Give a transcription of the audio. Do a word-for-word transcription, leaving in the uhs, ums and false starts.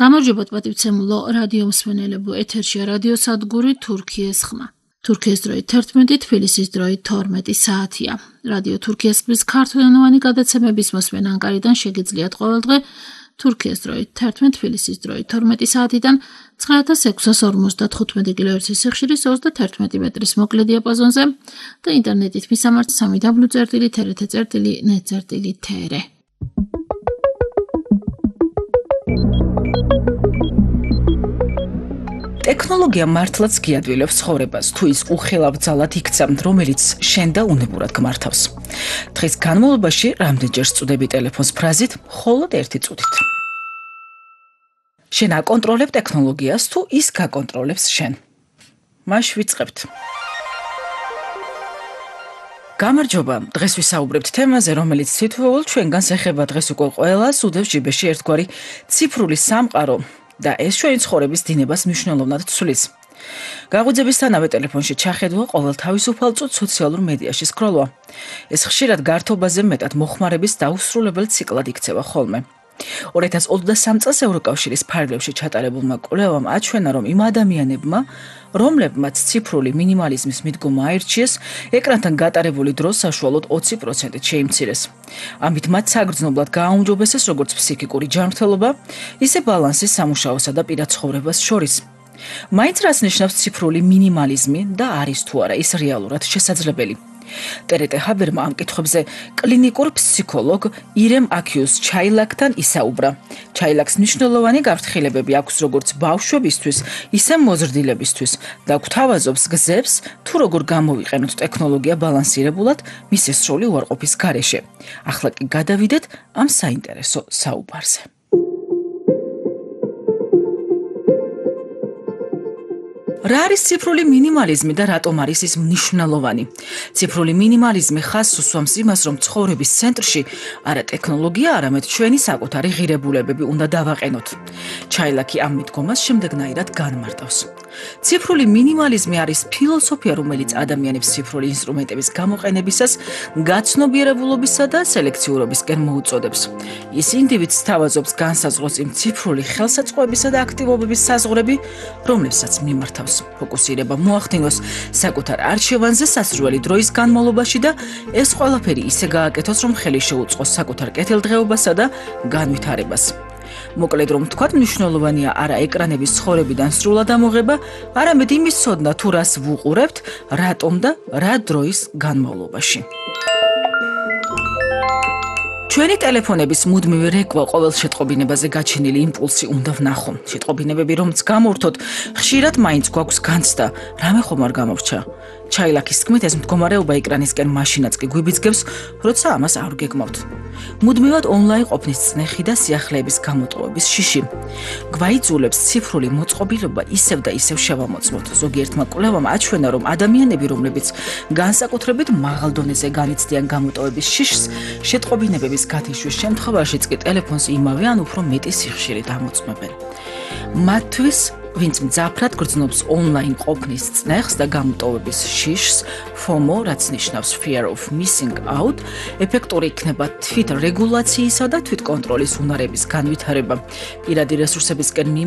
გამარჯობათ პატივცემულო რადიო მსმენელებო, ეთერშია რადიო სადგური თურქიის ხმა. თურქიის დროით თერთმეტი, თბილისის დროით თორმეტი საათია. რადიო თურქიის ხმის ქართულენოვანი გადაცემების მოსმენა ანკარიდან შეგიძლიათ ყოველდღე თურქიის დროით თერთმეტი, თბილისის დროით თორმეტი საათიდან ცხრა ათას ექვსას ორმოცდათხუთმეტი კილოჰერცის სიხშირის ოცდაათი მეტრის მოკლე დიაპაზონზე და ინტერნეტით მისამართ სამი დაბლიუ წერტილი თერეთე წერტილი ნეტ წერტილი თერე. ტექნოლოგია მართლაც გიადვილებს ცხოვრებას, თუ ის უხელავ-ძალად იქცა, რომელიც შენ და უნებურად გმართავს. დღის განმავლობაში რამდენჯერ სწუდები ტელეფონს ფრაზით მხოლოდ ერთი წუთით. შენ აკონტროლებ ტექნოლოგიას, თუ ის გაკონტროლებს შენ. მაშ ვიწყებთ. გამარჯობა, დღეს ვისაუბრებთ თემაზე, რომელიც თითოეულ ჩვენგანს ეხება. დღეს უკვე ყველას უდევს ჯიბეში ერთგვარი ციფრული სამყარო. და ეს ჩვენი ცხოვრების დინებას მნიშვნელოვნად ცვლის. გაღვიძებისთანავე ტელეფონში ჩახედვა, ყოველ თავისუფალ წუთს სოციალურ მედიაში სკროლვა. ეს ხშირად გართობაზე მეტად მოხმარების დაუსრულებელ ციკლად იქცევა ხოლმე. ორი ათას ოცდასამი წელს ევროკავშირის ფარგლებში ჩატარებულმა კვლევამ აჩვენა, რომ იმ ადამიანებმა, რომლებმაც ციფრული მინიმალიზმის მიდგომა აირჩიეს, ეკრანთან გატარებული დრო საშუალოდ ოცი პროცენტით შეიმცირეს. ამით მათ საგრძნობლად გააუმჯობესეს როგორც ფსიქიკური ჯანმრთელობა, ისე ბალანსი სამუშაოსა და პირად ცხოვრებას შორის. მაინც რას ნიშნავს ციფრული მინიმალიზმი და არის თუ არა ის რეალურად შესაძლებელი? ტერეტე ჰაბერმა ამ კითხვებზე კლინიკურ ფსიქოლოგ ირემ აქიუს ჩაილაკთან ისაუბრა. ჩაილაკს მნიშვნელოვანი გაფრთხილებები აქვს როგორც ბავშვებისთვის, ისე მოზრდილებისთვის და გვთავაზობს გზებს, თუ როგორ გამოვიყენოთ ტექნოლოგია ბალანსირებულად მისი სრული უარყოფის გარეშე. ახლა კი გადავიდეთ ამ საინტერესო საუბარზე. რა არის ციფრული მინიმალიზმი და რატომ არის ის მნიშვნელოვანი? ციფრული მინიმალიზმი ხაზს უსვამს იმას, რომ ცხოვრების ცენტრში არა ტექნოლოგია, არამედ ჩვენი საკუთარი ღირებულებები უნდა დავაყენოთ. ჩაილაკი ამ მიდგომას შემდეგნაირად განმარტავს. ციფრული მინიმალიზმი არის ფილოსოფია, რომელიც ადამიანებს ციფრული ინსტრუმენტების გამოყენებისას გაცნობიერებულობისა და სელექციურობისკენ მოუწოდებს. ის ინდივიდს თავაზობს განსაზღვროს იმ ციფრული ხელსაწყოებისა და აქტივობების საზღვრები, რომლებსაც მიმართავს. ფოკუსირება მოახდინოს საკუთარ არჩევანზე სასრული დროის განმავლობაში და ეს ყველაფერი ისე გააკეთოს, რომ ხელი შეუწყოს საკუთარ კეთილდღეობასა და განვითარებას. მოკლედ რომ ვთქვათ, მნიშვნელოვანია არა ეკრანების ცხოვრებიდან სრულად ამოღება, არამედ იმის ცოდნა, თუ რას ვუყურებთ, რატომ და რა დროის განმავლობაში. ჩვენი ტელეფონების მუდმივი რეკვა ყოველ შეტყობინებაზე გაჩენილი იმპულსი უნდა ვნახო. შეტყობინებები რომც გამოვრთოთ, ხშირად მაინც გვაქვს განცდა, რამე ხომ არ გამორჩა. ჩაილაკის თქმით, ეს მდგომარეობა ეკრანისკენ მაშინაც კი გვიბიძგებს, როცა ამას არ გეგმავთ. მუდმივად ონლაინ ყოფნის წნეხი და სიახლეების გამოტოვების შიში. გვაიძულებს ციფრული მოწყობილობა ისევ და ისევ შევამოწმოთ. ზოგიერთმა კვლევამ აჩვენა, რომ ადამიანები, რომლებიც განსაკუთრებით მაღალ დონეზე განიცდიან გამოტოვების შიშს, შეტყობინებების გათიშვის შემთხვევაშიც კი ტელეფონს იმავე ან უფრო მეტი სიხშირით ამოწმებენ. მათთვის, ვინც მძაფრად გრძნობს ონლაინ ყოფნის წნეხს და გამოტოვების შიშს, FOMO, რაც ნიშნავს fear of missing out, ეფექტური იქნება თვით რეგულაციისა და თვით კონტროლის უნარების განვითარება. პირადი რესურსებისკენ